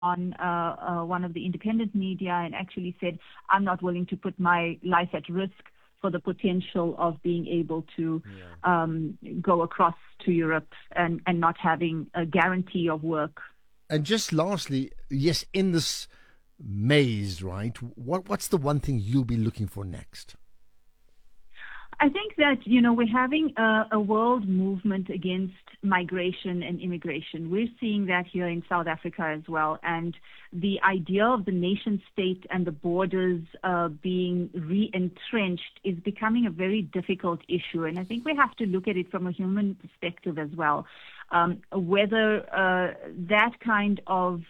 on one of the independent media and actually said, I'm not willing to put my life at risk for the potential of being able to go across to Europe and not having a guarantee of work. And just lastly, yes, in this maze, right, what's the one thing you'll be looking for next? I think that, we're having a world movement against migration and immigration. We're seeing that here in South Africa as well. And the idea of the nation state and the borders being re-entrenched is becoming a very difficult issue. And I think we have to look at it from a human perspective as well. Whether that kind of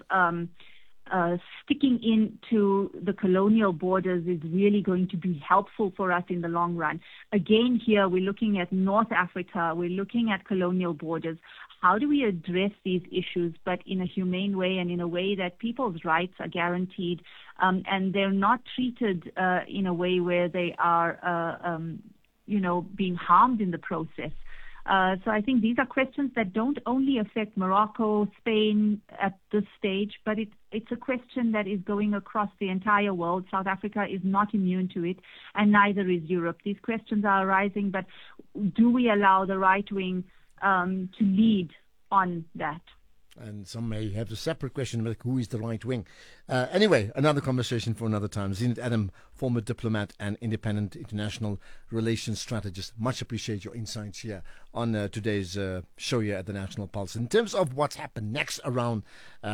sticking into the colonial borders is really going to be helpful for us in the long run. Again, here we're looking at North Africa, we're looking at colonial borders. How do we address these issues, but in a humane way and in a way that people's rights are guaranteed and they're not treated in a way where they are, being harmed in the process? So I think these are questions that don't only affect Morocco, Spain at this stage, but it's a question that is going across the entire world. South Africa is not immune to it, and neither is Europe. These questions are arising, but do we allow the right wing to lead on that? And some may have a separate question about who is the right wing. Anyway, another conversation for another time. Zeenat Adam, former diplomat and independent international relations strategist. Much appreciate your insights here on today's show here at the National Pulse. In terms of what's happened next around,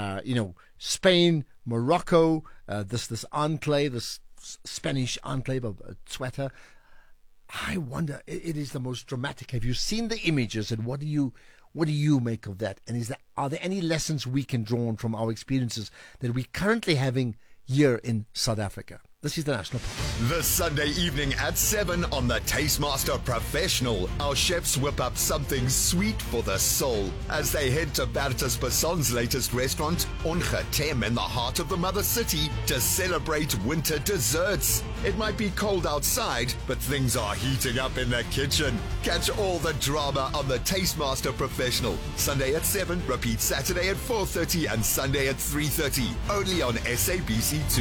Spain, Morocco, this enclave, this Spanish enclave of Ceuta, I wonder, it is the most dramatic. Have you seen the images, and what do you make of that? And are there any lessons we can draw on from our experiences that we're currently having here in South Africa? This is the National Pulse. This Sunday evening at 7 on the Tastemaster Professional, our chefs whip up something sweet for the soul as they head to Bertus Passon's latest restaurant, Ongetem, in the heart of the mother city to celebrate winter desserts. It might be cold outside, but things are heating up in the kitchen. Catch all the drama on the Tastemaster Professional. Sunday at 7, repeat Saturday at 4:30 and Sunday at 3:30. Only on SABC2.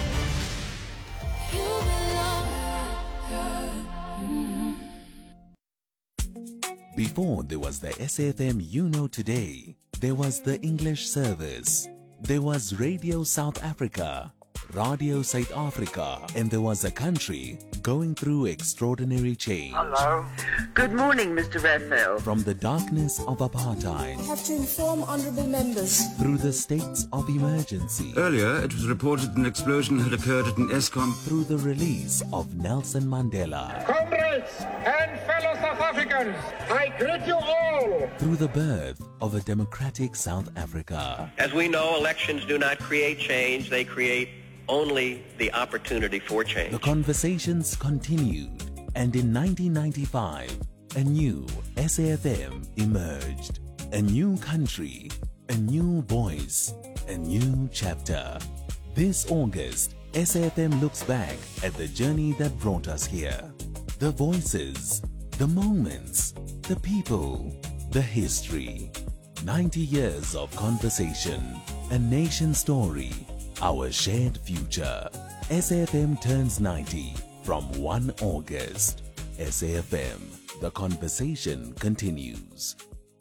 Before there was the SAFM you know today, there was the English service, there was Radio South Africa, Radio South Africa, and there was a country going through extraordinary change. Hello. Good morning, Mr. Raphael. From the darkness of apartheid, I have to inform honourable members, through the states of emergency, earlier it was reported an explosion had occurred at an Eskom, through the release of Nelson Mandela, comrades and fellow South Africans, I greet you all. through the birth of a democratic South Africa. As we know, elections do not create change, they create only the opportunity for change. The conversations continued, and in 1995, a new SAFM emerged. A new country, a new voice, a new chapter. This August, SAFM looks back at the journey that brought us here. The voices, the moments, the people, the history. 90 years of conversation, a nation story, our shared future. SAFM turns 90 from 1 August. SAFM, the conversation continues.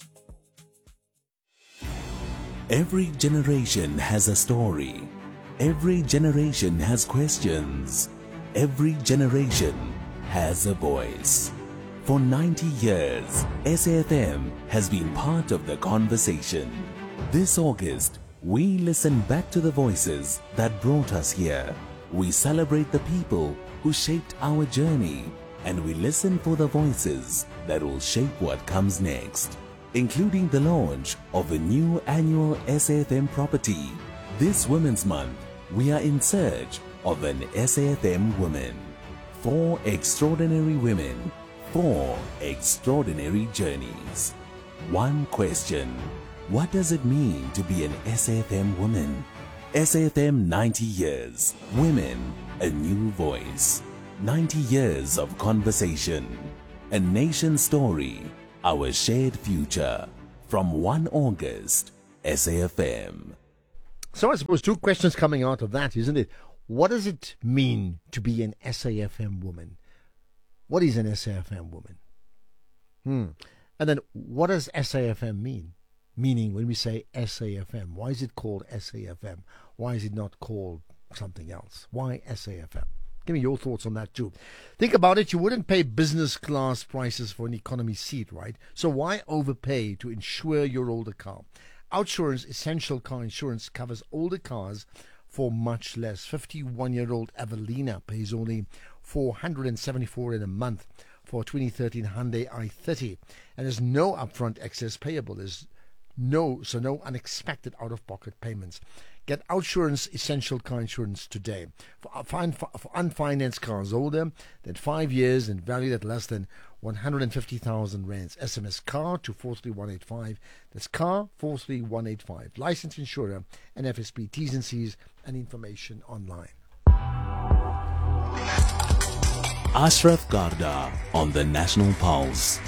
Every generation has a story. Every generation has questions. Every generation has a voice. For 90 years, SAFM has been part of the conversation. This August, we listen back to the voices that brought us here. We celebrate the people who shaped our journey, and we listen for the voices that will shape what comes next, including the launch of a new annual SAFM property. This Women's Month, we are in search of an SAFM woman. 4 extraordinary women, 4 extraordinary journeys. One question: what does it mean to be an SAFM woman? SAFM 90 years. Women, a new voice. 90 years of conversation. A nation story, our shared future. From 1 August, SAFM. So I suppose two questions coming out of that, isn't it? What does it mean to be an SAFM woman? What is an SAFM woman? And then what does SAFM mean? Meaning when we say SAFM, why is it called SAFM? Why is it not called something else? Why SAFM? Give me your thoughts on that too. Think about it. You wouldn't pay business class prices for an economy seat, right? So why overpay to insure your older car? Outsurance Essential Car Insurance covers older cars for much less. 51-year-old Evelina pays only $474 in a month for a 2013 Hyundai i30, and there's no upfront excess payable. There's no unexpected out-of-pocket payments. Get Outsurance Essential Car Insurance today. For unfinanced cars older than 5 years and valued at less than 150,000 rands. SMS CAR to 43185. That's CAR 43185. Licensed insurer and FSP T's and C's and information online. Ashraf Garda on the National Pulse.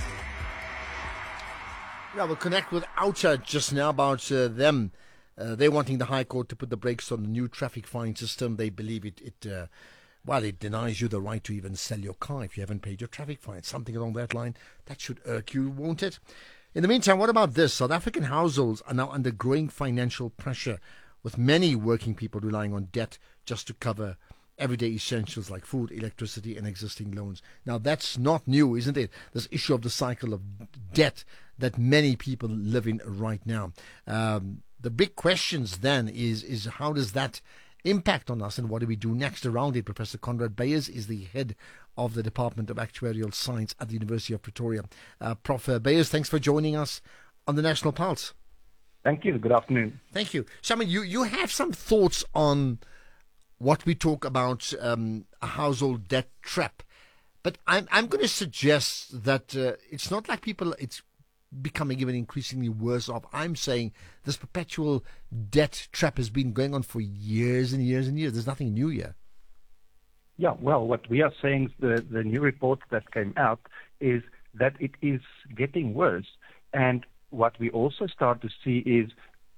Yeah, we'll connect with Oucha just now about them. They're wanting the High Court to put the brakes on the new traffic fine system. They believe it denies you the right to even sell your car if you haven't paid your traffic fine. Something along that line. That should irk you, won't it? In the meantime, what about this? South African households are now under growing financial pressure, with many working people relying on debt just to cover everyday essentials like food, electricity, and existing loans. Now, that's not new, isn't it? This issue of the cycle of debt that many people live in right now. The big questions then is how does that impact on us and what do we do next around it? Professor Conrad Beyers is the head of the Department of Actuarial Science at the University of Pretoria. Prof. Beyers, thanks for joining us on the National Pulse. Thank you. Good afternoon. Thank you. So, I mean, you have some thoughts on what we talk about a household debt trap. But I'm going to suggest that it's not like it's becoming even increasingly worse off. I'm saying this perpetual debt trap has been going on for years and years and years. There's nothing new here. Yeah, well, what we are saying, the new report that came out, is that it is getting worse. And what we also start to see is,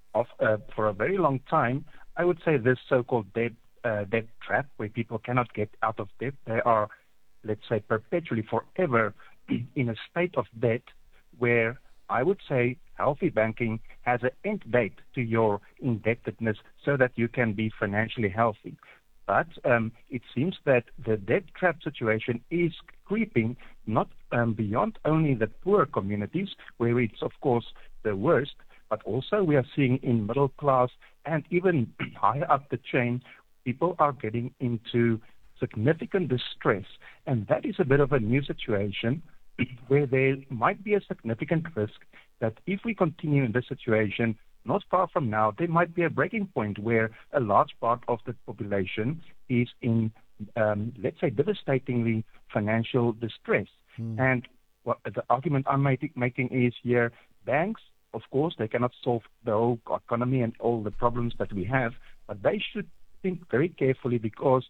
for a very long time, I would say this so-called debt trap, where people cannot get out of debt. They are, let's say, perpetually, forever in a state of debt, where I would say healthy banking has an end date to your indebtedness so that you can be financially healthy. But it seems that the debt trap situation is creeping not beyond only the poor communities, where it's, of course, the worst, but also we are seeing in middle class and even higher up the chain, people are getting into significant distress. And that is a bit of a new situation where there might be a significant risk that if we continue in this situation, not far from now, there might be a breaking point where a large part of the population is in, let's say, devastatingly financial distress. And what the argument I'm making is here, banks, of course, they cannot solve the whole economy and all the problems that we have, but they should think very carefully, because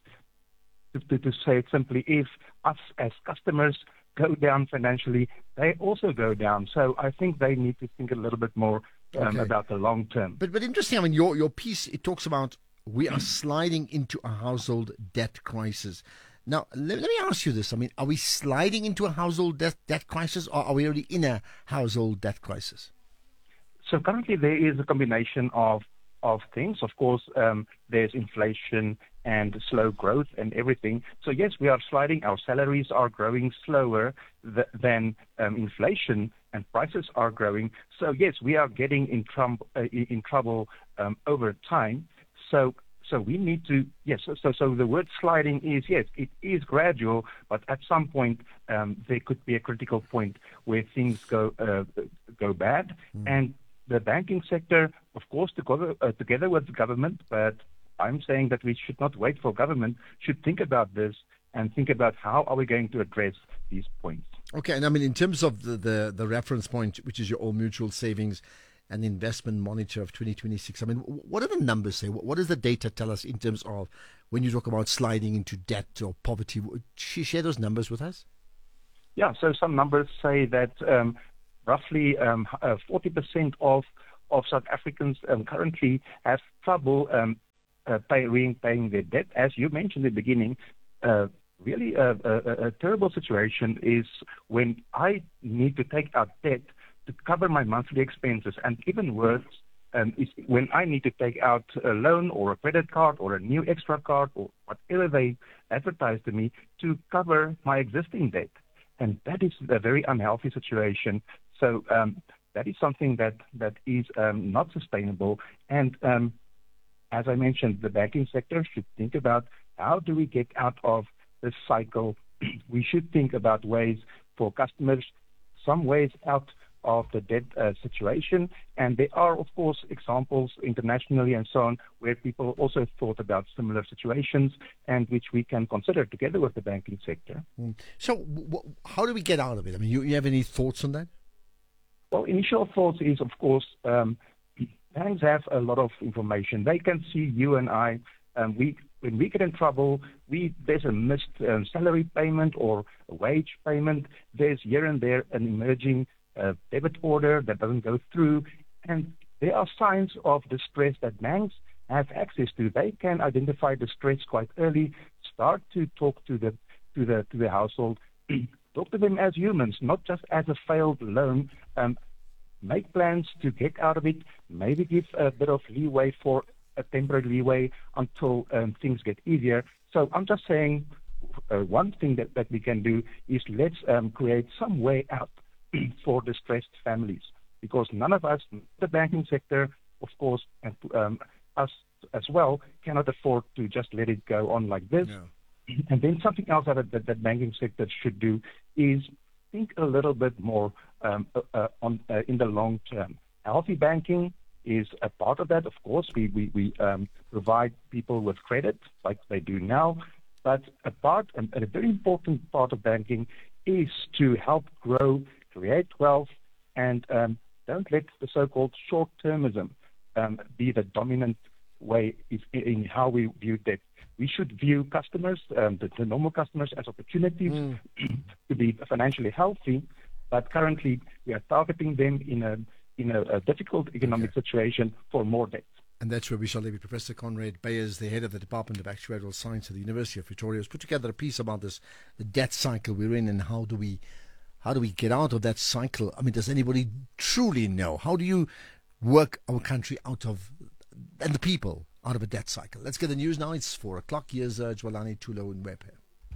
to say it simply, if us as customers go down financially, they also go down. So I think they need to think a little bit more about the long term. But interesting, I mean, your piece, it talks about we are sliding into a household debt crisis. Now, let me ask you this. I mean, are we sliding into a household debt crisis, or are we already in a household debt crisis? So currently there is a combination of things. Of course, there's inflation and slow growth and everything. So yes, we are sliding. Our salaries are growing slower than inflation, and prices are growing. So yes, we are getting in trouble over time. So we need to, yes, so the word sliding is, yes, it is gradual, but at some point there could be a critical point where things go bad. And the banking sector, of course, together with the government, but I'm saying that we should not wait for government, should think about this and think about how are we going to address these points. Okay, and I mean, in terms of the reference point, which is your All Mutual Savings and Investment Monitor of 2026, I mean, what do the numbers say? What does the data tell us in terms of when you talk about sliding into debt or poverty? Share those numbers with us. Yeah, so some numbers say that roughly 40% of South Africans currently have trouble paying their debt. As you mentioned in the beginning, really a terrible situation is when I need to take out debt to cover my monthly expenses, and even worse is when I need to take out a loan or a credit card or a new extra card or whatever they advertise to me to cover my existing debt. And that is a very unhealthy situation. So that is something that is not sustainable. And as I mentioned, the banking sector should think about how do we get out of this cycle. We should think about ways for customers, some ways out of the debt situation. And there are, of course, examples internationally and so on where people also thought about similar situations and which we can consider together with the banking sector. So how do we get out of it? I mean, you have any thoughts on that? Well, initial thoughts is, of course, banks have a lot of information. They can see you and I. When we get in trouble, there's a missed salary payment or a wage payment. There's here and there an emerging debit order that doesn't go through. And there are signs of distress that banks have access to. They can identify distress quite early, start to talk to the household, talk to them as humans, not just as a failed loan. Make plans to get out of it, maybe give a bit of leeway for a temporary leeway until things get easier. So I'm just saying one thing that we can do is let's create some way out for distressed families, because none of us, the banking sector, of course, and us as well, cannot afford to just let it go on like this. No. And then something else that the banking sector should do is think a little bit more in the long term. Healthy banking is a part of that. Of course, we provide people with credit like they do now, but a very important part of banking is to help grow, create wealth, and don't let the so-called short-termism be the dominant way in how we view debt. We should view customers, the normal customers, as opportunities to be financially healthy, but currently we are targeting them in a difficult economic situation for more debt. And that's where we shall leave it. Professor Conrad Beyers, the head of the Department of Actuarial Science at the University of Pretoria, has put together a piece about this, the debt cycle we're in, and how do we get out of that cycle? I mean, does anybody truly know? How do you work our country out of, and the people, out of a debt cycle? Let's get the news now. It's 4 o'clock. Here's Jwalani Tulo in Webhe.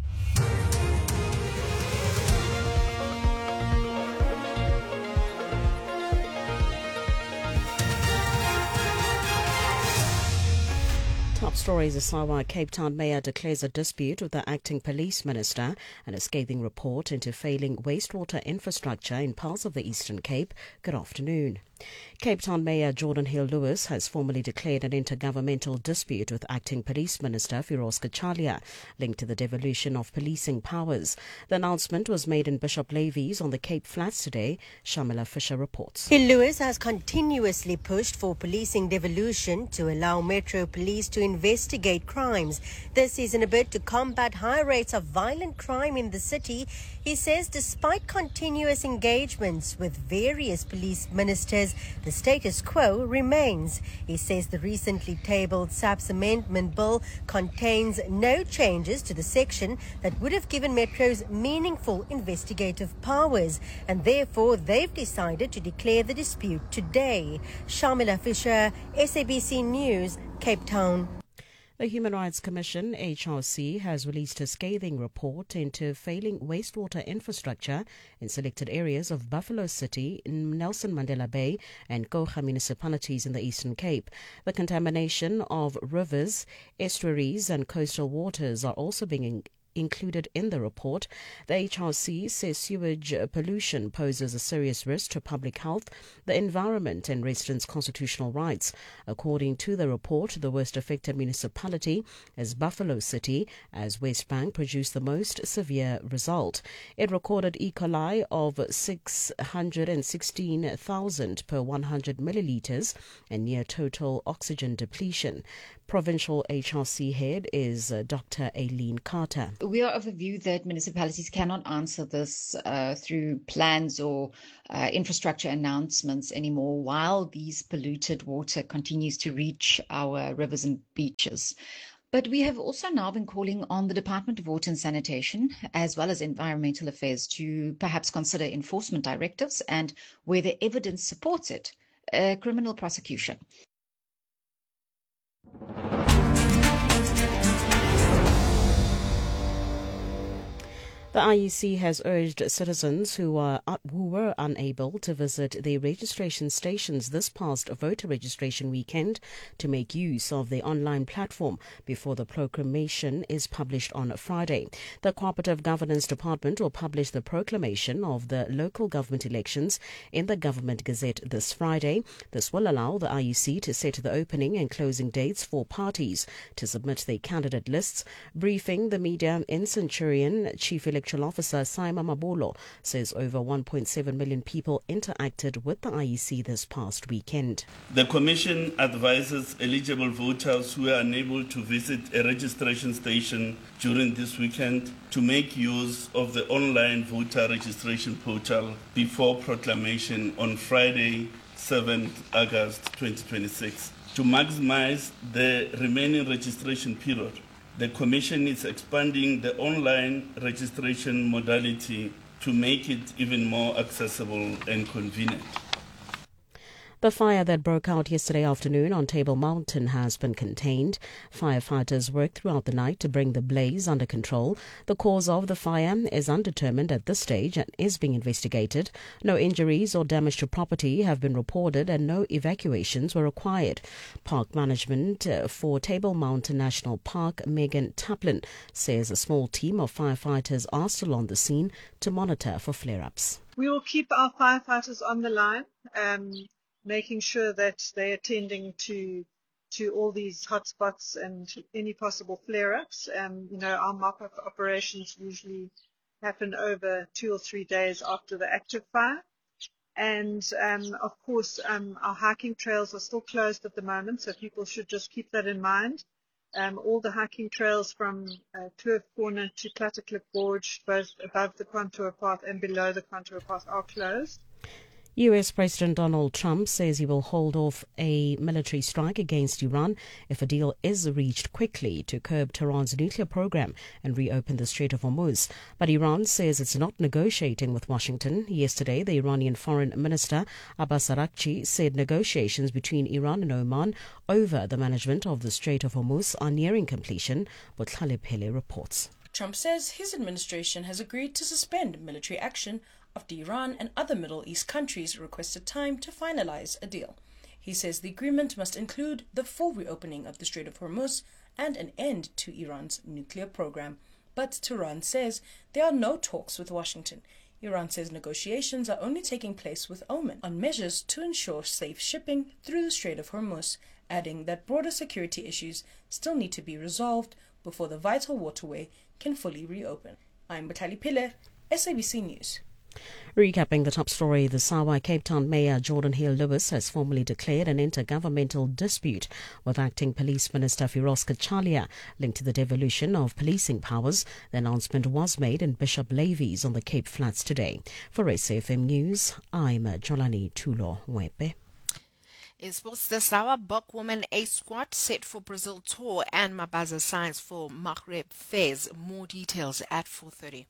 Top stories. Asawa Cape Town Mayor declares a dispute with the acting police minister and a scathing report into failing wastewater infrastructure in parts of the Eastern Cape. Good afternoon. Cape Town Mayor Jordan Hill-Lewis has formally declared an intergovernmental dispute with Acting Police Minister Firoz Kachalia linked to the devolution of policing powers. The announcement was made in Bishop Levy's on the Cape Flats today. Shamila Fisher reports. Hill-Lewis has continuously pushed for policing devolution to allow Metro Police to investigate crimes. This is in a bid to combat high rates of violent crime in the city. He says despite continuous engagements with various police ministers, the status quo remains. He says the recently tabled SAPS amendment bill contains no changes to the section that would have given Metros meaningful investigative powers, and therefore they've decided to declare the dispute today. Shamila Fisher, SABC News, Cape Town. The Human Rights Commission, HRC, has released a scathing report into failing wastewater infrastructure in selected areas of Buffalo City, Nelson Mandela Bay and Kocha municipalities in the Eastern Cape. The contamination of rivers, estuaries and coastal waters are also being included in the report. The HRC says sewage pollution poses a serious risk to public health, the environment and residents' constitutional rights. According to the report, the worst affected municipality is Buffalo City, as West Bank produced the most severe result. It recorded E. coli of 616,000 per 100 millilitres and near total oxygen depletion. Provincial HRC head is Dr. Aileen Carter. we are of the view that municipalities cannot answer this through plans or infrastructure announcements anymore while these polluted water continues to reach our rivers and beaches. But we have also now been calling on the Department of Water and Sanitation, as well as Environmental Affairs, to perhaps consider enforcement directives and, where the evidence supports it, criminal prosecution. The IEC has urged citizens who were unable to visit their registration stations this past voter registration weekend to make use of the online platform before the proclamation is published on Friday. The Cooperative Governance Department will publish the proclamation of the local government elections in the Government Gazette this Friday. This will allow the IEC to set the opening and closing dates for parties to submit their candidate lists. Briefing the media in Centurion, Chief Electoral Officer Saima Mabolo says over 1.7 million people interacted with the IEC this past weekend. The Commission advises eligible voters who are unable to visit a registration station during this weekend to make use of the online voter registration portal before proclamation on Friday, 7th August 2026. To maximize the remaining registration period, the Commission is expanding the online registration modality to make it even more accessible and convenient. The fire that broke out yesterday afternoon on Table Mountain has been contained. Firefighters worked throughout the night to bring the blaze under control. The cause of the fire is undetermined at this stage and is being investigated. No injuries or damage to property have been reported and no evacuations were required. Park management for Table Mountain National Park, Megan Taplin, says a small team of firefighters are still on the scene to monitor for flare-ups. We will keep our firefighters on the line, making sure that they're attending to all these hotspots and any possible flare-ups. Our mop-up operations usually happen over 2 or 3 days after the active fire. And, of course, our hiking trails are still closed at the moment, so people should just keep that in mind. All the hiking trails from Kloof Corner to Platteklip Gorge, both above the contour path and below the contour path, are closed. US President Donald Trump says he will hold off a military strike against Iran if a deal is reached quickly to curb Tehran's nuclear program and reopen the Strait of Hormuz. But Iran says it's not negotiating with Washington. Yesterday, the Iranian Foreign Minister Abbas Araghchi said negotiations between Iran and Oman over the management of the Strait of Hormuz are nearing completion. Botlhale Pele reports. Trump says his administration has agreed to suspend military action after Iran and other Middle East countries requested time to finalize a deal. He says the agreement must include the full reopening of the Strait of Hormuz and an end to Iran's nuclear program. But Tehran says there are no talks with Washington. Iran says negotiations are only taking place with Oman on measures to ensure safe shipping through the Strait of Hormuz, adding that broader security issues still need to be resolved before the vital waterway can fully reopen. I'm Botlhale Pele, SABC News. Recapping the top story, the Sawa Cape Town Mayor Jordan Hill-Lewis has formally declared an intergovernmental dispute with Acting Police Minister Firoz Kachalia linked to the devolution of policing powers. The announcement was made in Bishop Levy's on the Cape Flats today. For SAFM News, I'm Jolani Tulo-Wepe. In sports, the Sawa Bokwoman A squad set for Brazil tour and Mabaza signs for Maghreb Fez. More details at 4:30.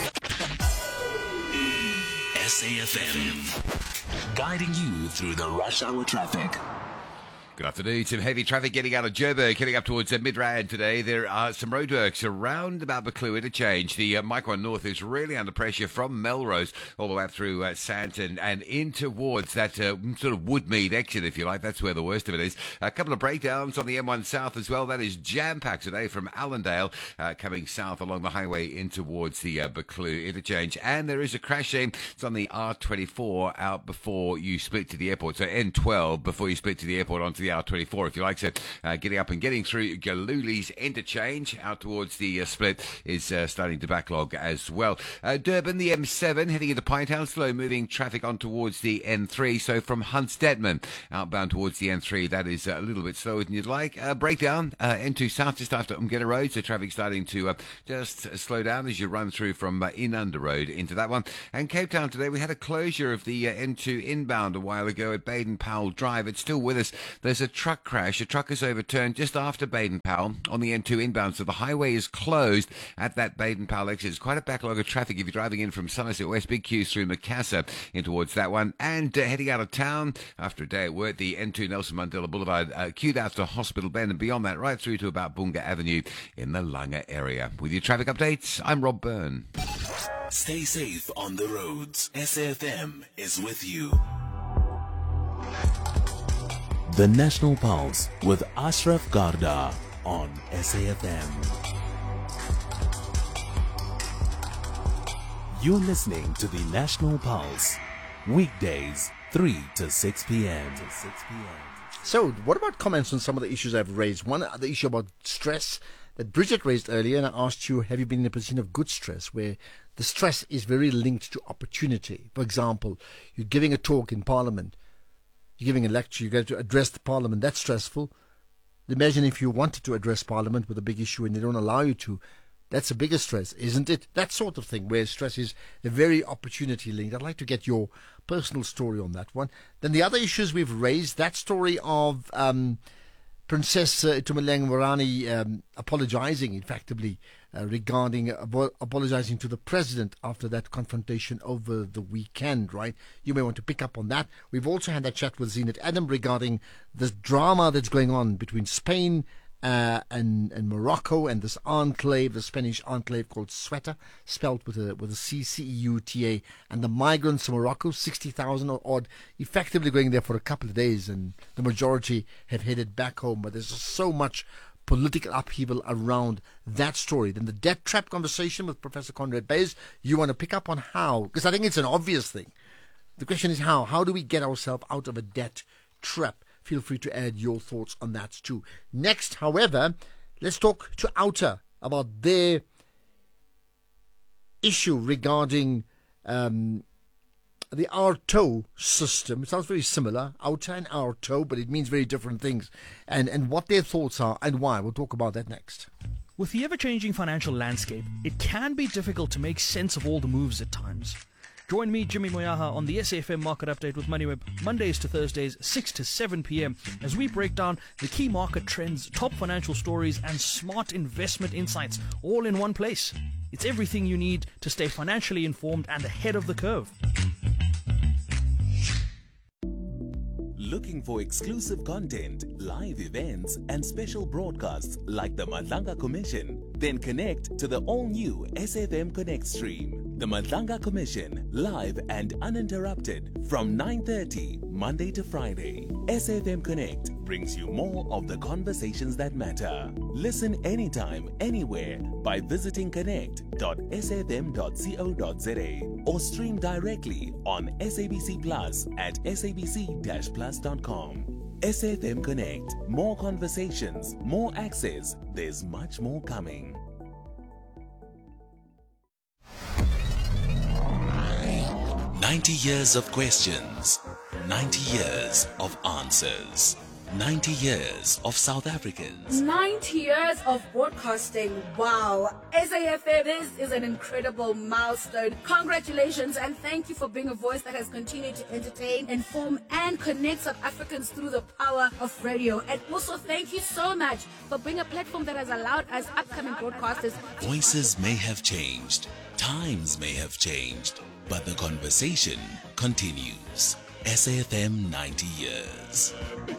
SAFM, guiding you through the rush hour traffic. Good afternoon. Some heavy traffic getting out of Joburg, heading up towards Midrand today. There are some roadworks around about Buccleuch interchange. The Mike 1 North is really under pressure from Melrose all the way up through Sandton and in towards that sort of Woodmead exit, if you like. That's where the worst of it is. A couple of breakdowns on the M1 South as well. That is jam-packed today from Allendale coming south along the highway in towards the Buccleuch interchange. And there is a crash scene. It's on the R24 out before you split to the airport. So N12 before you split to the airport onto to the R24, if you like. So getting up and getting through Galuli's interchange out towards the split is starting to backlog as well. Durban, the M7, heading into Pinetown, slow-moving traffic on towards the N3. So from Huntsdetman, outbound towards the N3, that is a little bit slower than you'd like. Breakdown, N2 South, just after Umgena Road, so traffic starting to just slow down as you run through from Inanda Road into that one. And Cape Town today, we had a closure of the N2 inbound a while ago at Baden-Powell Drive. It's still with us. There's a truck crash. A truck is overturned just after Baden-Powell on the N2 inbound, so the highway is closed at that Baden-Powell exit. It's quite a backlog of traffic if you're driving in from Somerset West. Big queues through Macassar in towards that one. And heading out of town after a day at work, the N2 Nelson Mandela Boulevard queued out to Hospital Bend and beyond that right through to about Bunga Avenue in the Langa area. With your traffic updates, I'm Rob Byrne. Stay safe on the roads. SAFM is with you. The National Pulse with Ashraf Garda on SAFM. You're listening to the National Pulse, weekdays 3 to 6 p.m. So, what about comments on some of the issues I've raised? One, the issue about stress that Bridget raised earlier, and I asked you, have you been in a position of good stress, where the stress is very linked to opportunity? For example, you're giving a talk in Parliament, you're giving a lecture, you get to address the Parliament, that's stressful. Imagine if you wanted to address Parliament with a big issue and they don't allow you to. That's a bigger stress, isn't it? That sort of thing, where stress is a very opportunity linked. I'd like to get your personal story on that one. Then the other issues we've raised, that story of Princess Itumeleng Morani apologizing, effectively, regarding apologizing to the president after that confrontation over the weekend, right? You may want to pick up on that. We've also had that chat with Zenat Adam regarding the drama that's going on between Spain and Morocco and this enclave, the Spanish enclave called Ceuta, spelled with a C-C-E-U-T-A, and the migrants in Morocco, 60,000 or odd, effectively going there for a couple of days, and the majority have headed back home. But there's so much political upheaval around that story. Then the debt trap conversation with Professor Conrad Bays, you want to pick up on how, because I think it's an obvious thing. The question is how. How do we get ourselves out of a debt trap? Feel free to add your thoughts on that too. Next, however, let's talk to Outer about their issue regarding the RTO system. It sounds very similar, Outer and RTO, but it means very different things. And what their thoughts are and why. We'll talk about that next. With the ever-changing financial landscape, it can be difficult to make sense of all the moves at times. Join me, Jimmy Moyaha, on the SAFM Market Update with MoneyWeb, Mondays to Thursdays, 6 to 7 p.m, as we break down the key market trends, top financial stories, and smart investment insights, all in one place. It's everything you need to stay financially informed and ahead of the curve. Looking for exclusive content, live events, and special broadcasts like the Madlanga Commission? Then connect to the all-new SAFM Connect stream. The Madlanga Commission, live and uninterrupted from 9:30 Monday to Friday. SAFM Connect brings you more of the conversations that matter. Listen anytime, anywhere by visiting connect.safm.co.za or stream directly on SABC Plus at sabc-plus.com. SAFM Connect. More conversations, more access. There's much more coming. 90 years of questions, 90 years of answers, 90 years of South Africans. 90 years of broadcasting. Wow. SAFM, this is an incredible milestone. Congratulations and thank you for being a voice that has continued to entertain, inform, and connect South Africans through the power of radio. And also thank you so much for being a platform that has allowed us upcoming broadcasters. Voices may have changed, times may have changed, but the conversation continues. SAFM 90 years.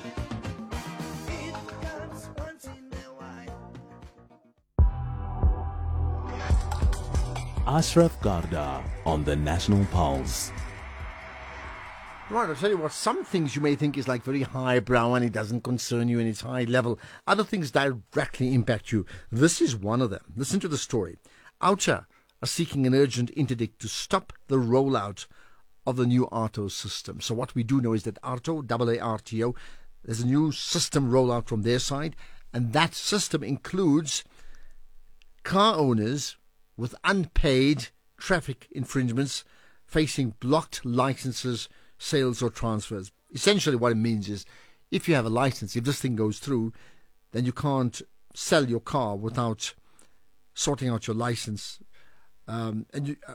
Ashraf Garda on the National Pulse. Right, I'll tell you what, some things you may think is like very highbrow and it doesn't concern you and it's high level. Other things directly impact you. This is one of them. Listen to the story. Outer are seeking an urgent interdict to stop the rollout of the new RTO system. So what we do know is that RTO, AARTO, there's a new system rollout from their side, and that system includes car owners with unpaid traffic infringements facing blocked licenses, sales or transfers. Essentially what it means is if you have a license, if this thing goes through, then you can't sell your car without sorting out your license. And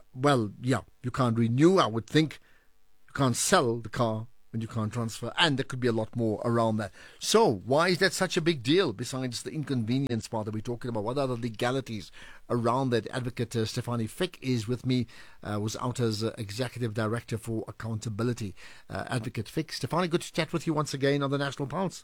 you can't renew, I would think. You can't sell the car and you can't transfer. And there could be a lot more around that. So why is that such a big deal besides the inconvenience part that we're talking about? What are the legalities around that? Advocate Stefanie Fick is with me, was out as Executive Director for Accountability. Advocate Fick. Stefanie, good to chat with you once again on the National Pulse.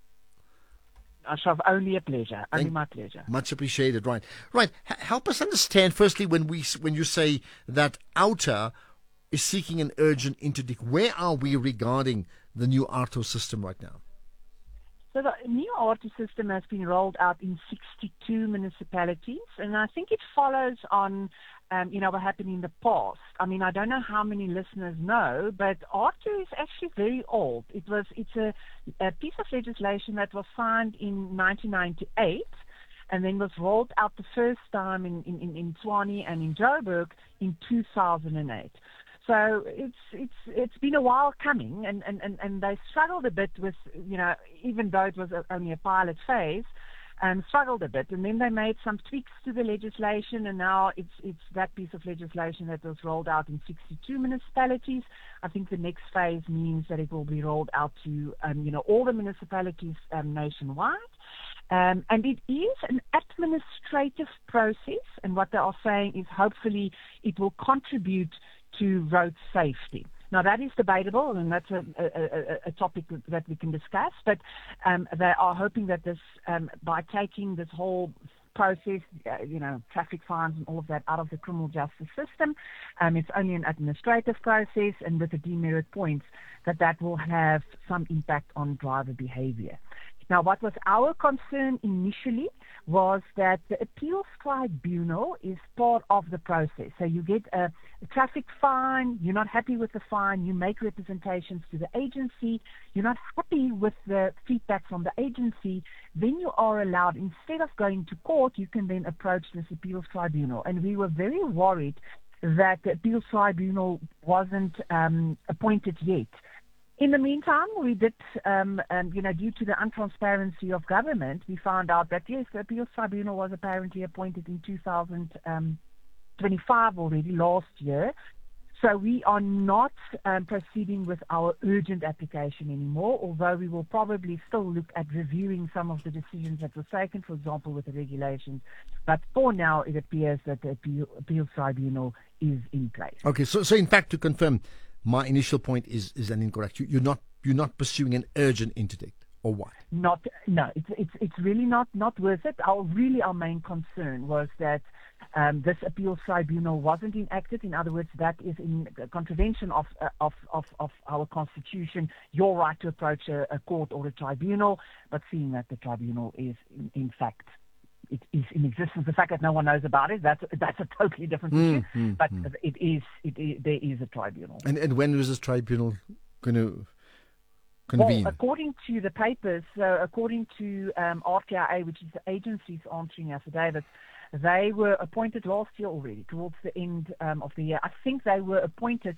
Ashraf, only a pleasure. Only my pleasure. Much appreciated. Right. Help us understand, firstly, when you say that Outer is seeking an urgent interdict, where are we regarding the new ARTO system right now? So the new ARTO system has been rolled out in 62 municipalities, and I think it follows on what happened in the past. I mean, I don't know how many listeners know, but ARTO is actually very old. It's a piece of legislation that was signed in 1998 and then was rolled out the first time in Tshwane and in Joburg in 2008. So it's been a while coming, and they struggled a bit with, even though it was only a pilot phase, struggled a bit, and then they made some tweaks to the legislation, and now it's that piece of legislation that was rolled out in 62 municipalities. I think the next phase means that it will be rolled out to all the municipalities nationwide. And it is an administrative process, and what they are saying is hopefully it will contribute to road safety. Now, that is debatable, and that's a topic that we can discuss, but they are hoping that this, by taking this whole process, traffic fines and all of that out of the criminal justice system, it's only an administrative process, and with the demerit points, that will have some impact on driver behavior. Now, what was our concern initially was that the appeals tribunal is part of the process. So you get a traffic fine, you're not happy with the fine, you make representations to the agency, you're not happy with the feedback from the agency, then you are allowed, instead of going to court, you can then approach this appeals tribunal. And we were very worried that the appeals tribunal wasn't appointed yet. In the meantime, we did, due to the untransparency of government, we found out that, yes, the appeals tribunal was apparently appointed in 2025 already, last year. So we are not proceeding with our urgent application anymore, although we will probably still look at reviewing some of the decisions that were taken, for example, with the regulations. But for now, it appears that the appeals tribunal is in place. Okay, so in fact, to confirm, my initial point is an incorrect. You're not pursuing an urgent interdict, or what? No. It's really not worth it. Our main concern was that this appeals tribunal wasn't enacted. In other words, that is in contravention of our constitution. Your right to approach a court or a tribunal, but seeing that the tribunal is in fact. It is in existence. The fact that no one knows about it, that's a totally different issue. But there is a tribunal. And when was this tribunal going to convene? Well, according to the papers, according to RTIA, which is the agency's answering affidavits, they were appointed last year already, towards the end of the year. I think they were appointed.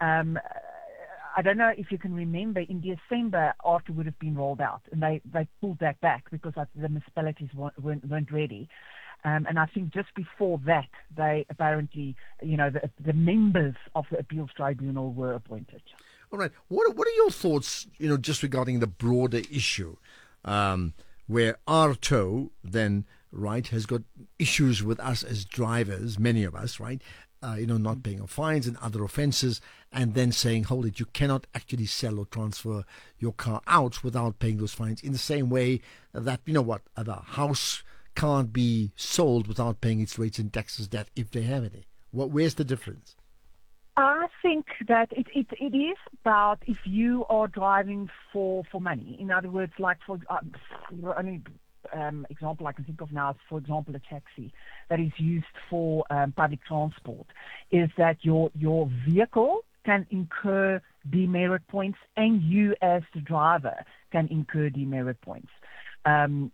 I don't know if you can remember, in December, ARTO would have been rolled out, and they pulled that back because the municipalities weren't ready. And I think just before that, they apparently, the members of the appeals tribunal were appointed. All right. What are your thoughts, just regarding the broader issue, where ARTO then, right, has got issues with us as drivers, many of us, right? Not paying our fines and other offences, and then saying, hold it, you cannot actually sell or transfer your car out without paying those fines, in the same way that, a house can't be sold without paying its rates and taxes, that if they have any. Where's the difference? I think that it is about if you are driving for money. In other words, like for only example I can think of now is, for example, a taxi that is used for public transport, is that your vehicle can incur demerit points, and you as the driver can incur demerit points. And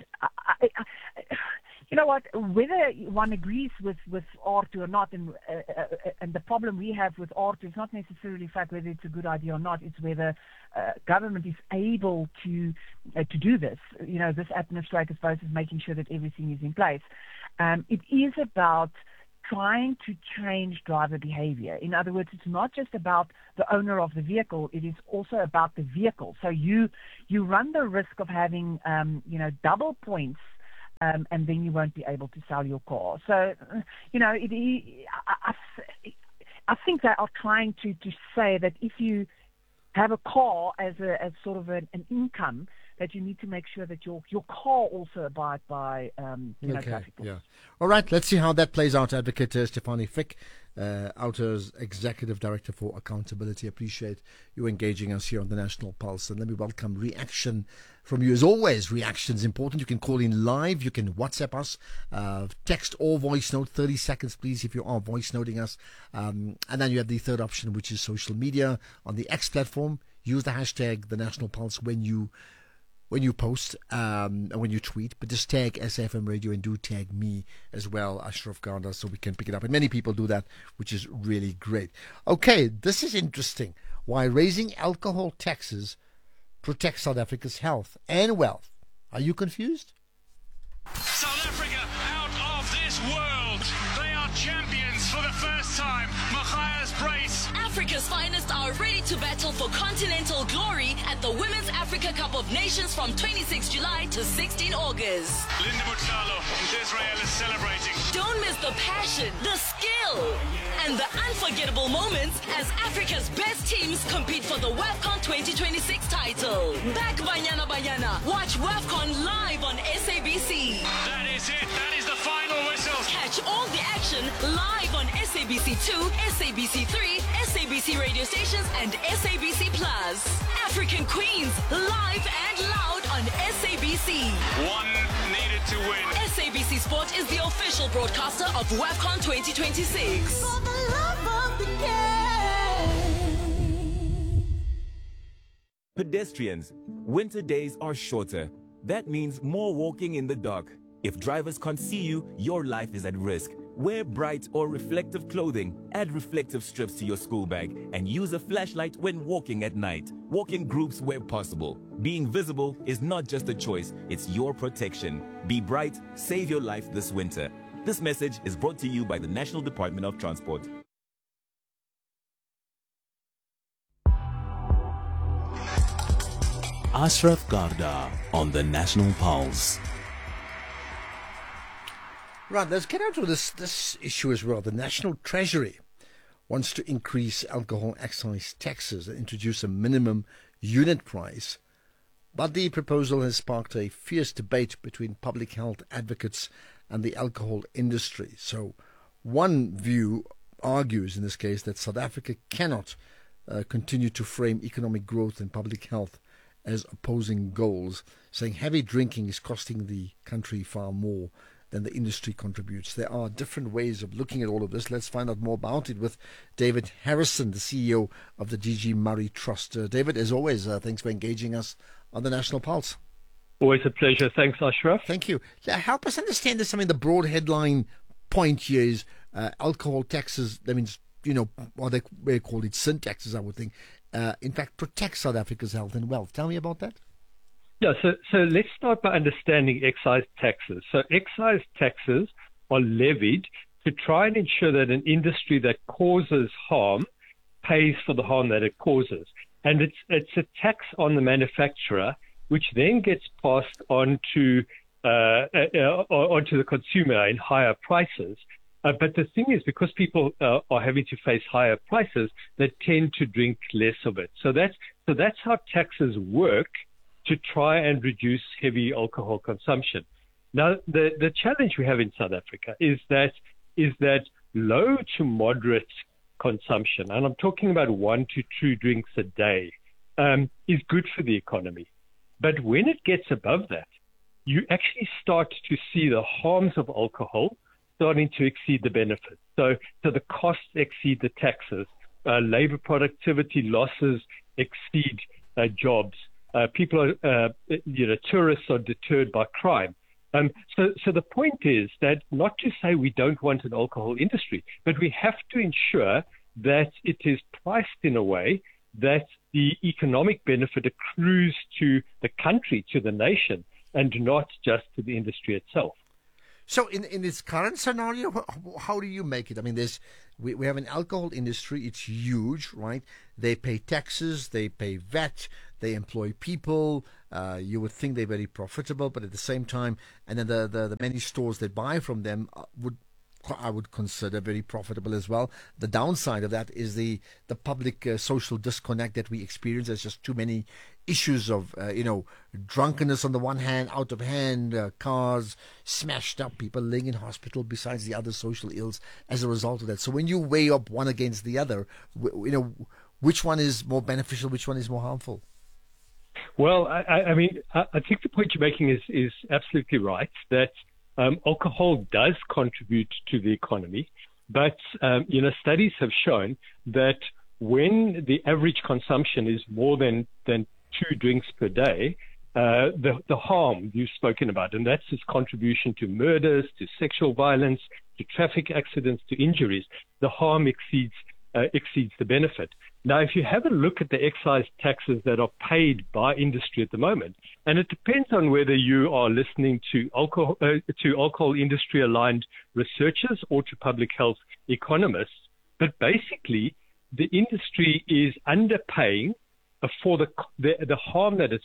you know what? Whether one agrees with R2 or not, and the problem we have with R2 is not necessarily the fact whether it's a good idea or not. It's whether government is able to do this. You know, this administrative process, making sure that everything is in place. It is about trying to change driver behavior. In other words, it's not just about the owner of the vehicle, it is also about the vehicle. So you run the risk of having, double points, and then you won't be able to sell your car. So, I think they are trying to say that if you have a car as sort of an income, that you need to make sure that your car also abides by traffic laws. Yeah. All right, let's see how that plays out. Advocate Stefanie Fick, Alto's Executive Director for Accountability. Appreciate you engaging us here on the National Pulse. And let me welcome reaction from you. As always, reaction's important. You can call in live. You can WhatsApp us, text or voice note, 30 seconds, please, if you are voice noting us. And then you have the third option, which is social media. On the X platform, use the hashtag The National Pulse when you post, and when you tweet, but just tag SAFM Radio and do tag me as well, Ashraf Garda, so we can pick it up. And many people do that, which is really great. Okay, this is interesting. Why raising alcohol taxes protects South Africa's health and wealth. Are you confused? South Africa out of this world. They are champions for the first time. Matthias Brace. Africa's finest are ready to battle for continental glory at the Women's Africa Cup of Nations from 26 July to 16 August. Linda Mutsalo, Israel is celebrating. Don't miss the passion, the skill, and the unforgettable moments as Africa's best teams compete for the WAFCON 2026 title. Back Banyana Banyana. Watch WAFCON live on SABC. That is it. That is the final whistle. Catch all the action live on SABC2, SABC3, SABC radio stations, and SABC Plus. African Queens, live and loud on SABC. One needed to win. SABC Sport is the official broadcaster of WAFCON 2026. For the love of the game. Pedestrians, winter days are shorter. That means more walking in the dark. If drivers can't see you, your life is at risk. Wear bright or reflective clothing, add reflective strips to your school bag, and use a flashlight when walking at night. Walk in groups where possible. Being visible is not just a choice, it's your protection. Be bright, save your life this winter. This message is brought to you by the National Department of Transport. Ashraf Garda on the National Pulse. Right, let's get on to this issue as well. The National Treasury wants to increase alcohol excise taxes and introduce a minimum unit price. But the proposal has sparked a fierce debate between public health advocates and the alcohol industry. So one view argues in this case that South Africa cannot continue to frame economic growth and public health as opposing goals, saying heavy drinking is costing the country far more than the industry contributes. There are different ways of looking at all of this. Let's find out more about it with David Harrison, the CEO of the DG Murray Trust. David, as always, thanks for engaging us on the National Pulse. Always a pleasure. Thanks, Ashraf. Thank you. Help us understand this. I mean, the broad headline point here is alcohol taxes. That means, they call it sin taxes, I would think. In fact, protect South Africa's health and wealth. Tell me about that. Yeah, so let's start by understanding excise taxes. So excise taxes are levied to try and ensure that an industry that causes harm pays for the harm that it causes. And it's a tax on the manufacturer, which then gets passed on to onto the consumer in higher prices. But the thing is, because people are having to face higher prices, they tend to drink less of it. So that's how taxes work, to try and reduce heavy alcohol consumption. Now, the challenge we have in South Africa is that low to moderate consumption, and I'm talking about 1 to 2 drinks a day, is good for the economy. But when it gets above that, you actually start to see the harms of alcohol starting to exceed the benefits. So the costs exceed the taxes. Labor productivity losses exceed jobs. people are, tourists are deterred by crime. So the point is that not to say we don't want an alcohol industry, but we have to ensure that it is priced in a way that the economic benefit accrues to the country, to the nation, and not just to the industry itself. So in this current scenario, how do you make it? I mean, we have an alcohol industry. It's huge, right? They pay taxes, they pay VAT, they employ people. You would think they're very profitable, but at the same time, and then the many stores that buy from them I would consider very profitable as well. The downside of that is the public social disconnect that we experience. There's just too many issues of drunkenness on the one hand, out of hand, cars smashed up, people laying in hospital, besides the other social ills as a result of that. So when you weigh up one against the other, which one is more beneficial, which one is more harmful? Well, I mean, I think the point you're making is absolutely right, that alcohol does contribute to the economy, but studies have shown that when the average consumption is more than 2 drinks per day, the harm you've spoken about, and that's its contribution to murders, to sexual violence, to traffic accidents, to injuries, the harm exceeds the benefit. Now, if you have a look at the excise taxes that are paid by industry at the moment, and it depends on whether you are listening to alcohol industry-aligned researchers or to public health economists, but basically the industry is underpaying for the harm that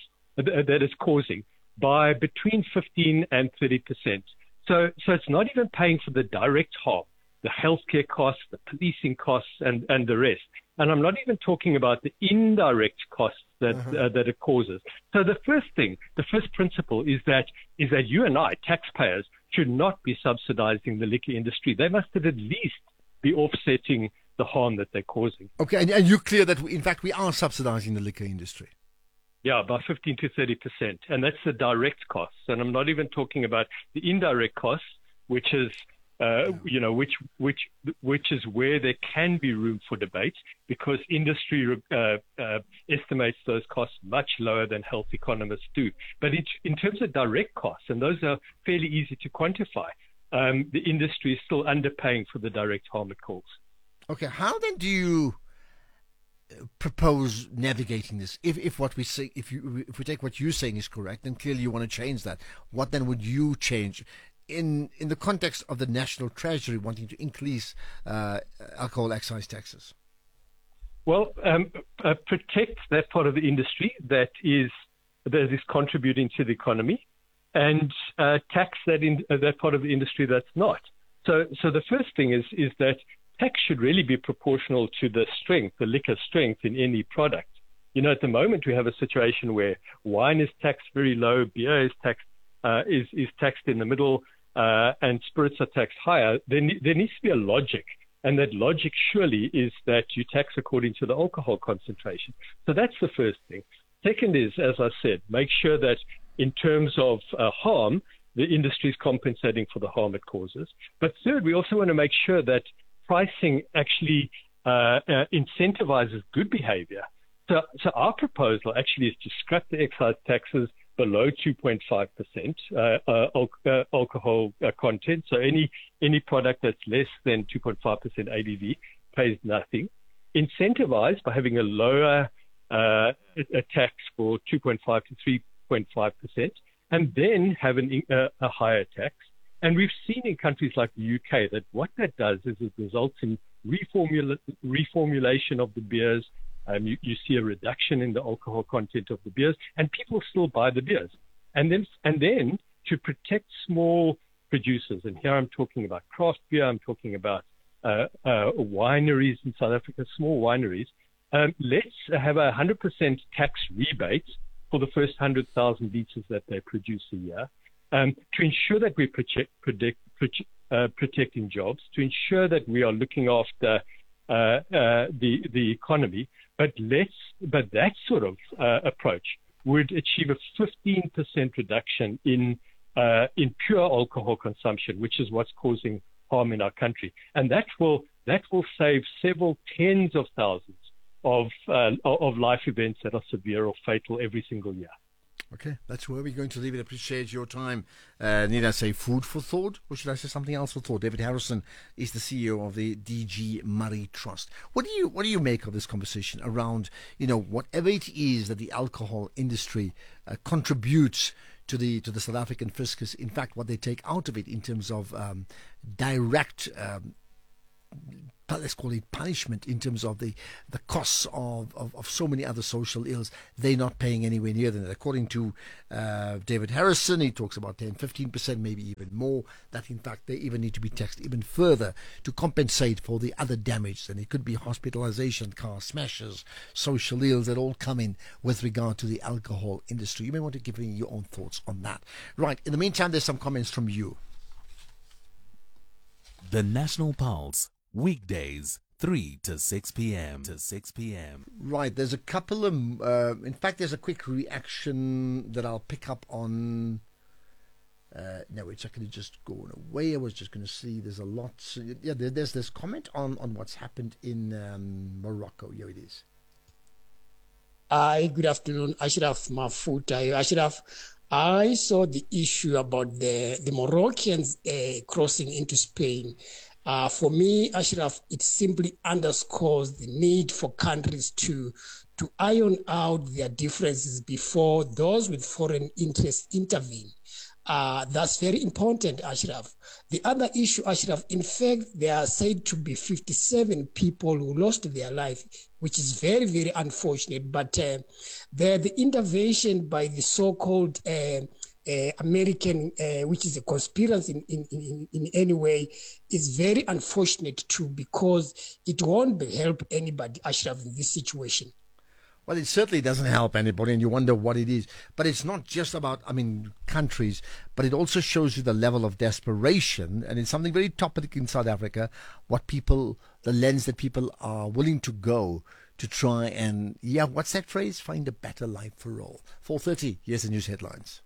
it's causing by between 15 and 30%. So it's not even paying for the direct harm, the healthcare costs, the policing costs, and the rest. And I'm not even talking about the indirect costs that it causes. So the first principle is that you and I, taxpayers, should not be subsidizing the liquor industry. They must at least be offsetting the harm that they're causing. Okay, and you're clear that in fact we are subsidizing the liquor industry. Yeah, by 15 to 30%, and that's the direct costs. And I'm not even talking about the indirect costs, which is which is where there can be room for debate, because industry estimates those costs much lower than health economists do. But in terms of direct costs, and those are fairly easy to quantify, the industry is still underpaying for the direct harm it causes. Okay, how then do you propose navigating this? If what we say, if we take what you're saying is correct, then clearly you want to change that. What then would you change in the context of the National Treasury wanting to increase alcohol excise taxes? Well, protect that part of the industry that is contributing to the economy, and tax that part of the industry that's not. So the first thing is that tax should really be proportional to the liquor strength in any product. At the moment we have a situation where wine is taxed very low, beer is taxed in the middle, and spirits are taxed higher. There needs to be a logic, and that logic surely is that you tax according to the alcohol concentration. So that's the first thing. Second is, as I said, make sure that in terms of harm, the industry is compensating for the harm it causes. But third, we also want to make sure that pricing actually incentivizes good behavior. So our proposal actually is to scrap the excise taxes below 2.5% alcohol content. So any product that's less than 2.5% ABV pays nothing. Incentivize by having a lower a tax for 2.5 to 3.5%, and then have a higher tax. And we've seen in countries like the UK that what that does is it results in reformulation of the beers. You see a reduction in the alcohol content of the beers, and people still buy the beers. And then to protect small producers, and here I'm talking about craft beer, I'm talking about wineries in South Africa, small wineries. Let's have 100% tax rebate for the first 100,000 liters that they produce a year, to ensure that we're protecting jobs, to ensure that we are looking after the economy. But that sort of approach would achieve a 15% reduction in pure alcohol consumption, which is what's causing harm in our country, and that will save several tens of thousands of life events that are severe or fatal every single year. Okay, that's where we're going to leave it. Appreciate your time. Need I say food for thought, or should I say something else for thought? David Harrison is the CEO of the DG Murray Trust. What do you make of this conversation around, whatever it is that the alcohol industry contributes to the South African fiscus? In fact, what they take out of it in terms of direct, let's call it punishment, in terms of the costs of so many other social ills, they're not paying anywhere near them. According to David Harrison, he talks about 10-15%, maybe even more, that in fact they even need to be taxed even further to compensate for the other damage. And it could be hospitalization, car smashes, social ills that all come in with regard to the alcohol industry. You may want to give me your own thoughts on that. Right, in the meantime, there's some comments from you. The National Pulse, weekdays, 3 to 6 p.m. Right, there's a couple of, in fact, there's a quick reaction that I'll pick up on. No, it's actually just going away. I was just going to see there's a lot. Yeah, there's this comment on what's happened in Morocco. Here it is. Hi, good afternoon. Ashraf Mafuta. Ashraf, I saw the issue about the Moroccans crossing into Spain. For me, Ashraf, it simply underscores the need for countries to iron out their differences before those with foreign interests intervene. That's very important, Ashraf. The other issue, Ashraf, in fact, there are said to be 57 people who lost their life, which is very, very unfortunate. But the intervention by the so-called American, which is a conspiracy in any way, is very unfortunate too, because it won't help anybody, Ashraf, in this situation. Well, it certainly doesn't help anybody, and you wonder what it is. But it's not just about, countries, but it also shows you the level of desperation, and it's something very topical in South Africa, the lens that people are willing to go to try and, what's that phrase? Find a better life for all. 4:30, here's the news headlines.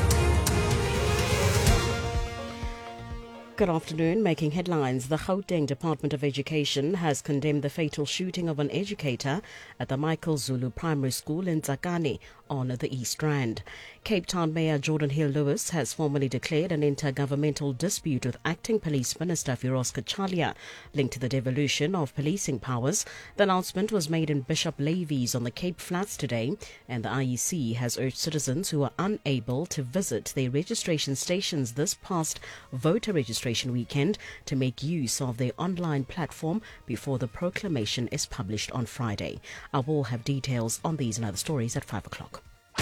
Good afternoon. Making headlines, the Gauteng Department of Education has condemned the fatal shooting of an educator at the Michael Zulu Primary School in Tsakani on the East Rand. Cape Town Mayor Jordan Hill-Lewis has formally declared an intergovernmental dispute with Acting Police Minister Firoz Kachalia linked to the devolution of policing powers. The announcement was made in Bishop Levy's on the Cape Flats today, and the IEC has urged citizens who are unable to visit their registration stations this past voter registration weekend to make use of their online platform before the proclamation is published on Friday. I will have details on these and other stories at 5 o'clock.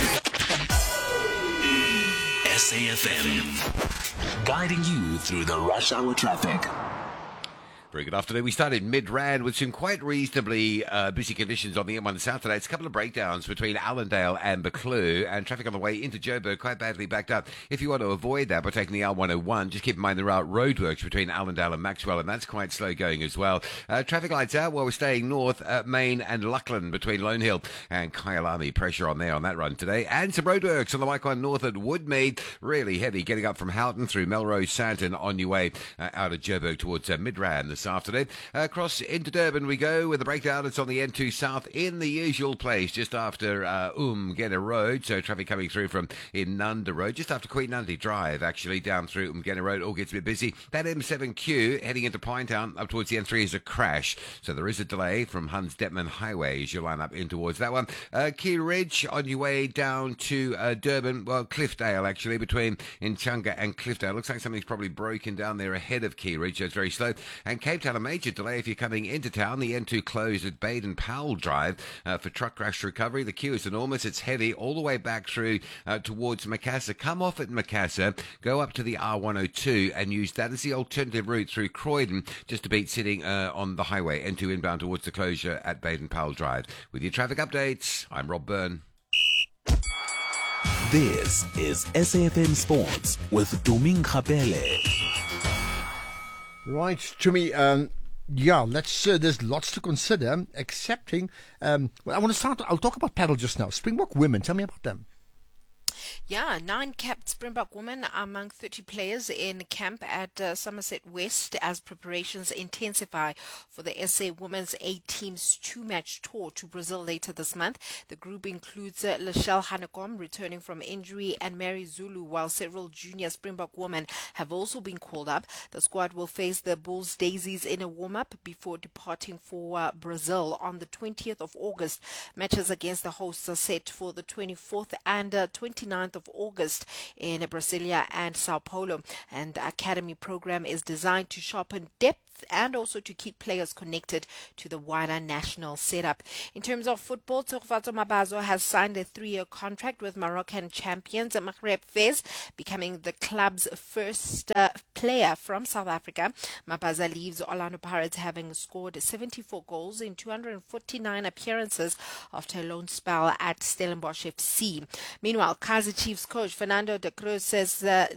SAFM, guiding you through the rush hour traffic. Very good afternoon. We started mid-Rand with some quite reasonably busy conditions on the M1 South today. It's a couple of breakdowns between Allendale and Buccleuch, and traffic on the way into Joburg quite badly backed up. If you want to avoid that by taking the R101, just keep in mind there are roadworks between Allendale and Maxwell, and that's quite slow going as well. Traffic lights out while we're staying north, Main and Luckland between Lone Hill and Kyalami. Pressure on there on that run today. And some roadworks on the Waikwan north at Woodmead. Really heavy getting up from Houghton through Melrose, Sandton on your way out of Joburg towards mid-Rand this afternoon. Across into Durban we go with the breakdown. It's on the N2 South in the usual place just after Umgena Road. So traffic coming through from Inanda Road just after Queen Nandi Drive, actually down through Umgena Road. All gets a bit busy. That M7Q heading into Pinetown up towards the N3 is a crash. So there is a delay from Hans Detman Highway as you line up in towards that one. Key Ridge on your way down to Durban, well, Cliffdale actually, between Nchanga and Cliffdale. Looks like something's probably broken down there ahead of Key Ridge, so it's very slow. And Cape Town, a major delay if you're coming into town. The N2 closed at Baden-Powell Drive for truck crash recovery. The queue is enormous. It's heavy all the way back through towards Macassar. Come off at Macassar, go up to the R102 and use that as the alternative route through Croydon just to beat sitting on the highway. N2 inbound towards the closure at Baden-Powell Drive. With your traffic updates, I'm Rob Byrne. This is SAFM Sports with Tuming Khapele. Right, Jimmy, there's lots to consider, excepting, I want to start, I'll talk about paddle just now. Springbok women, tell me about them. Yeah, 9 capped Springbok women among 30 players in camp at Somerset West as preparations intensify for the SA Women's A-Team's 2-match tour to Brazil later this month. The group includes Lachelle Hanekom returning from injury and Mary Zulu, while several junior Springbok women have also been called up. The squad will face the Bulls Daisies in a warm-up before departing for Brazil on the 20th of August. Matches against the hosts are set for the 24th and 29th of August in Brasilia and Sao Paulo. And the academy program is designed to sharpen depth and also to keep players connected to the wider national setup. In terms of football, Tshegofatso Mabaso has signed a 3-year contract with Moroccan champions Maghreb Fez, becoming the club's first player from South Africa. Mabaso leaves Orlando Pirates having scored 74 goals in 249 appearances after a loan spell at Stellenbosch FC. Meanwhile, Kaizer Chiefs coach Fernando de Cruz says that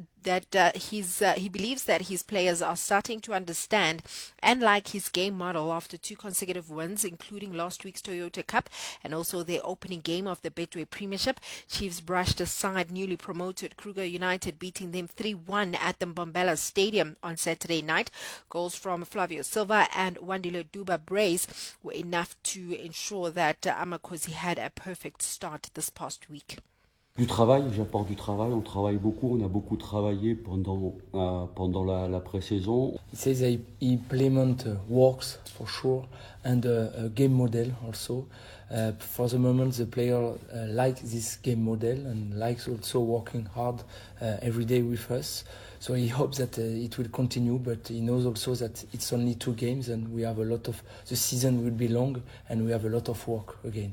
he believes that his players are starting to understand and like his game model after 2 consecutive wins, including last week's Toyota Cup and also their opening game of the Betway Premiership. Chiefs brushed aside newly promoted Kruger United, beating them 3-1 at the Mbombela Stadium on Saturday night. Goals from Flavio Silva and Wandile Duba Brace were enough to ensure that Amakosi had a perfect start this past week. Du travail, j'apporte du travail, on travaille beaucoup, on a beaucoup travaillé pendant la pré-saison. He says he implement works for sure and a game model also. For the moment the player like this game model and likes also working hard every day with us. So he hopes that it will continue, but he knows also that it's only 2 games and we have the season will be long and we have a lot of work again.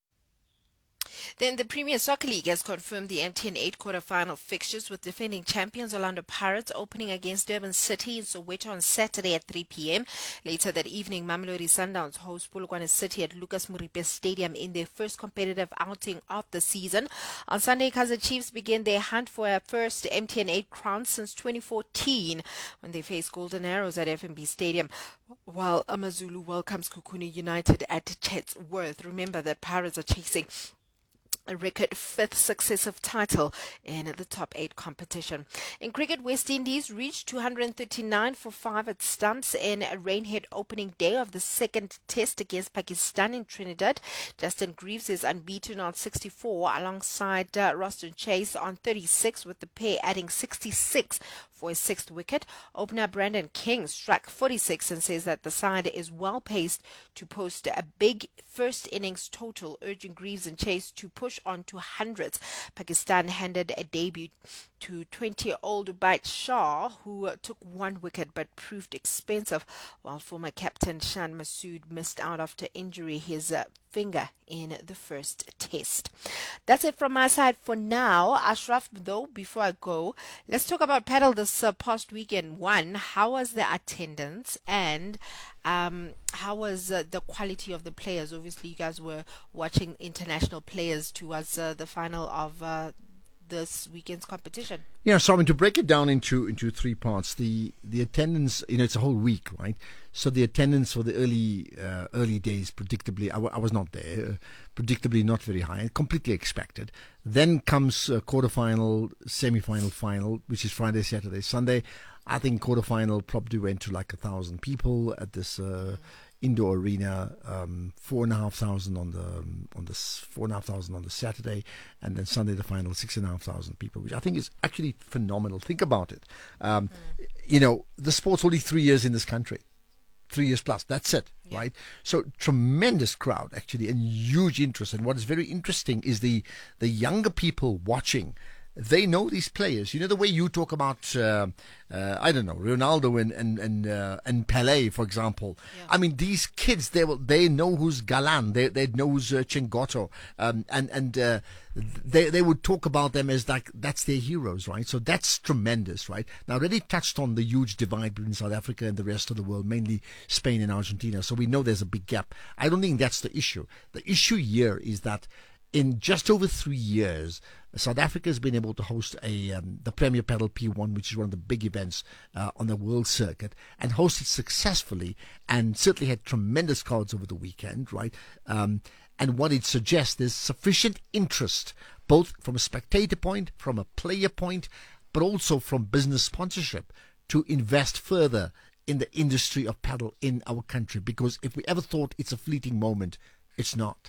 Then the Premier Soccer League has confirmed the MTN 8 quarter-final fixtures, with defending champions Orlando Pirates opening against Durban City in Soweto on Saturday at 3 p.m. Later that evening, Mamelodi Sundowns host Polokwane City at Lucas Moripe Stadium in their first competitive outing of the season. On Sunday, Kaizer Chiefs begin their hunt for a first MTN 8 crown since 2014 when they face Golden Arrows at FNB Stadium, while Amazulu welcomes Kukuni United at Chatsworth. Remember that Pirates are chasing a record 5th successive title in the top 8 competition. In cricket, West Indies reached 239 for 5 at stumps in a rain-hit opening day of the second test against Pakistan in Trinidad. Justin Greaves is unbeaten on 64 alongside Roston Chase on 36, with the pair adding 66 for his 6th wicket. Opener Brandon King struck 46 and says that the side is well paced to post a big first innings total, urging Greaves and Chase to push on to hundreds. Pakistan handed a debut to 20-year-old Bait Shah, who took 1 wicket but proved expensive, while former captain Shan Masood missed out after injury his finger in the first test. That's it from my side for now. Ashraf, though, before I go, let's talk about paddle this past weekend. One, how was the attendance, and how was the quality of the players? Obviously, you guys were watching international players towards the final of this weekend's competition. Yeah, so I mean, to break it down into 3 parts, the attendance, it's a whole week, right? So the attendance for the early days, predictably, I was not there, predictably not very high, completely expected. Then comes quarterfinal, semi-final, final, which is Friday, Saturday, Sunday. I think quarterfinal probably went to like 1,000 people at this indoor arena, 4,500 on the Saturday, and then Sunday the final 6,500 people, which I think is actually phenomenal. Think about it. The sport's only 3 years in this country. 3 years plus, that's it, right? So tremendous crowd actually, and huge interest. And what is very interesting is the younger people watching. They know these players. You know, the way you talk about, I don't know, Ronaldo and Pelé, for example. Yeah. I mean, these kids, they know who's Galan, they know who's Chingoto, and they would talk about them as like that's their heroes, right? So that's tremendous, right? Now, I already touched on the huge divide between South Africa and the rest of the world, mainly Spain and Argentina. So we know there's a big gap. I don't think that's the issue. The issue here is that in just over 3 years, South Africa has been able to host the Premier Padel P1, which is one of the big events on the world circuit, and host it successfully, and certainly had tremendous crowds over the weekend, right? And what it suggests is sufficient interest, both from a spectator point, from a player point, but also from business sponsorship, to invest further in the industry of paddle in our country. Because if we ever thought it's a fleeting moment, it's not.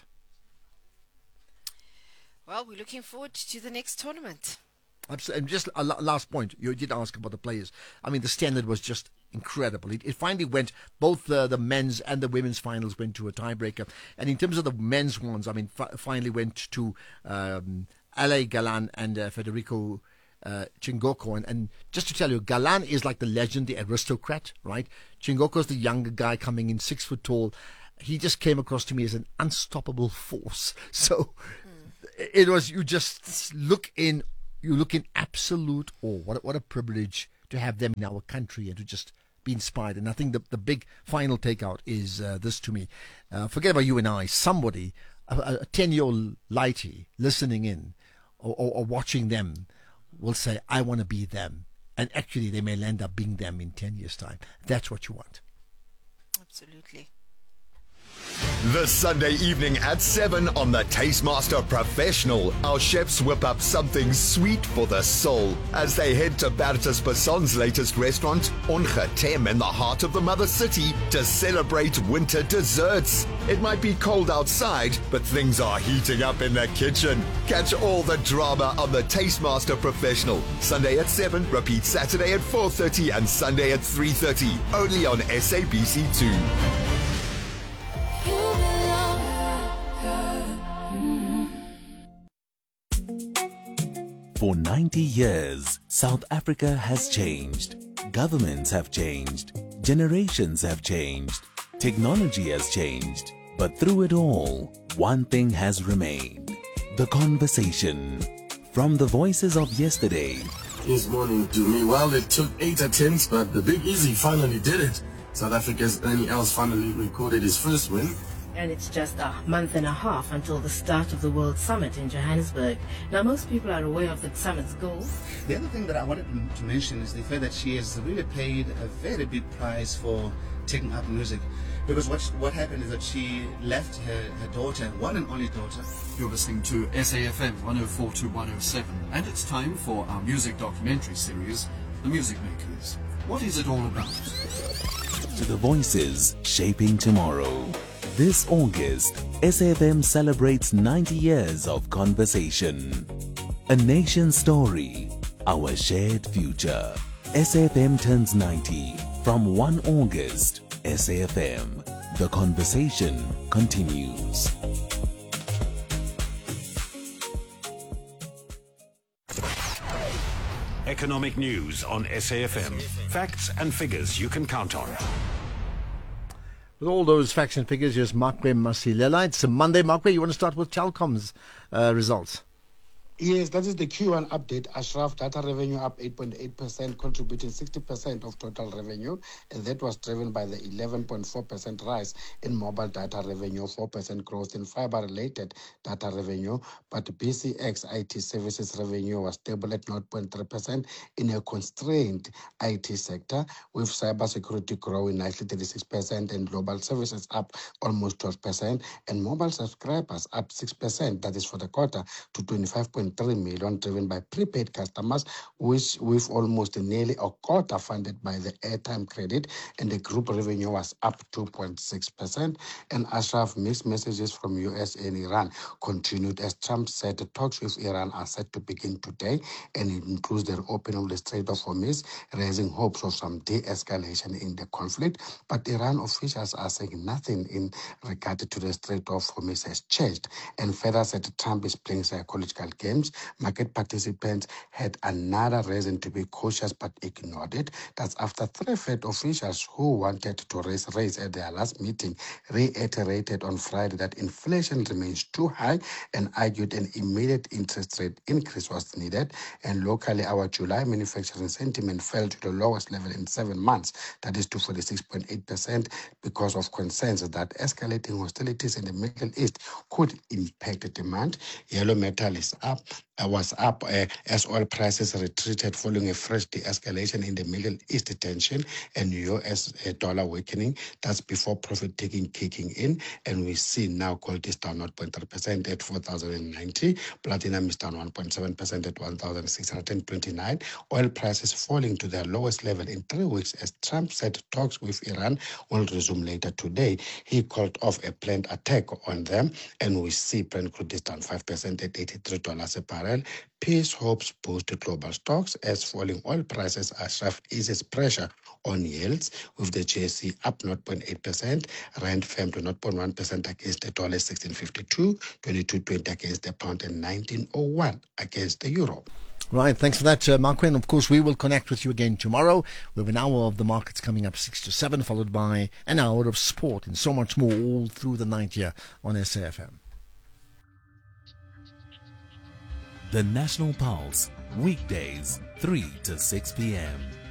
Well, we're looking forward to the next tournament. Absolutely. And just a last point, you did ask about the players. I mean, the standard was just incredible. It finally went, both the men's and the women's finals went to a tiebreaker. And in terms of the men's ones, I mean, finally went to Ale Galan and Federico Chingoko. And just to tell you, Galan is like the legend, the aristocrat, right? Chingoko's the younger guy coming in, 6 foot tall. He just came across to me as an unstoppable force. So it was, you just look in absolute awe. What a privilege to have them in our country and to just be inspired. And I think the big final takeout is this to me. Forget about you and I. Somebody, a 10-year-old lighty listening in or watching them will say, I want to be them. And actually they may end up being them in 10 years' time. That's what you want. Absolutely. This Sunday evening at 7 on the Tastemaster Professional, our chefs whip up something sweet for the soul as they head to Bertus Basson's latest restaurant, Ongetem, in the heart of the mother city, to celebrate winter desserts. It might be cold outside, but things are heating up in the kitchen. Catch all the drama on the Tastemaster Professional. Sunday at 7, repeat Saturday at 4:30 and Sunday at 3:30, only on SABC2. For 90 years, South Africa has changed. Governments have changed. Generations have changed. Technology has changed. But through it all, one thing has remained. The conversation. From the voices of yesterday. This morning to me, well, it took 8 attempts, but the Big Easy finally did it. South Africa's Ernie Els finally recorded his first win. And it's just a month and a half until the start of the World Summit in Johannesburg. Now, most people are aware of the summit's goal. The other thing that I wanted to mention is the fact that she has really paid a very big price for taking up music. Because what happened is that she left her daughter, one and only daughter. You're listening to SAFM 104 to 107, and it's time for our music documentary series, The Music Makers. What is it all about? To the voices shaping tomorrow. This August, SAFM celebrates 90 years of conversation. A nation's story, our shared future. SAFM turns 90 from 1 August. SAFM, the conversation continues. Economic news on SAFM. Facts and figures you can count on. With all those facts and figures, here's Makwe Masilela. It's a Monday. Makwe, you want to start with Telkom's results? Yes, that is the Q1 update. Ashraf, data revenue up 8.8%, contributing 60% of total revenue, and that was driven by the 11.4% rise in mobile data revenue, 4% growth in fiber-related data revenue, but BCX IT services revenue was stable at 0.3% in a constrained IT sector, with cybersecurity growing nicely 36% and global services up almost 12%, and mobile subscribers up 6%, that is for the quarter, to 25.3 million, driven by prepaid customers, which with almost nearly a quarter funded by the airtime credit, and the group revenue was up 2.6%. And Ashraf, mixed messages from US and Iran continued as Trump said the talks with Iran are set to begin today, and it includes the opening of the Strait of Hormuz, raising hopes of some de-escalation in the conflict. But Iran officials are saying nothing in regard to the Strait of Hormuz has changed, and further said Trump is playing psychological games. Market participants had another reason to be cautious but ignored it. That's after 3 Fed officials who wanted to raise rates at their last meeting reiterated on Friday that inflation remains too high and argued an immediate interest rate increase was needed. And locally, our July manufacturing sentiment fell to the lowest level in 7 months, that is to 46.8%, because of concerns that escalating hostilities in the Middle East could impact demand. Yellow metal is up was up as oil prices retreated following a fresh de-escalation in the Middle East tension and US dollar weakening. That's before profit taking kicking in. And we see now gold is down 0.3% at 4,090. Platinum is down 1.7% at 1,629. Oil prices falling to their lowest level in 3 weeks as Trump said talks with Iran will resume later today. He called off a planned attack on them. And we see Brent crude is down 5% at $83 a barrel. Peace hopes boost global stocks as falling oil prices eases pressure on yields, with the JSE up 0.8%, Rand firm to 0.1% against the dollar 16.52, 22.20 against the pound, and 19.01 against the euro. Right, thanks for that, Marquin. Of course, we will connect with you again tomorrow. We have an hour of the markets coming up 6 to 7, followed by an hour of sport and so much more all through the night here on SAFM. The National Pulse, weekdays, 3 to 6 p.m.